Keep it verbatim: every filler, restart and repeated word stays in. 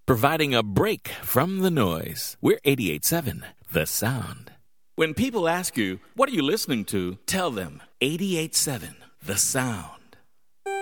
providing a break from the noise. We're eighty-eight point seven, The Sound. When people ask you, what are you listening to? Tell them eighty-eight point seven, The Sound.